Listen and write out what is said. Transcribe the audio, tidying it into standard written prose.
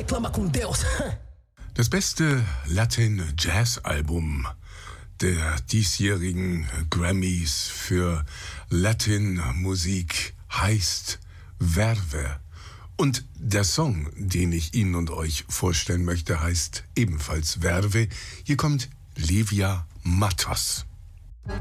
reclama com Deus. Das beste Latin-Jazz-Album der diesjährigen Grammys für Latin-Musik heißt Verve. Und der Song, den ich Ihnen und euch vorstellen möchte, heißt ebenfalls Verve. Hier kommt Livia Matos.